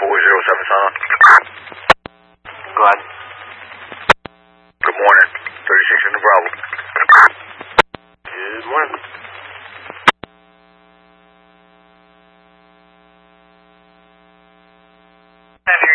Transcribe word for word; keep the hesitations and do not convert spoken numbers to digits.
four zero seven, son. Go ahead. Good morning. thirty-six in the Bravo. Good morning. Seven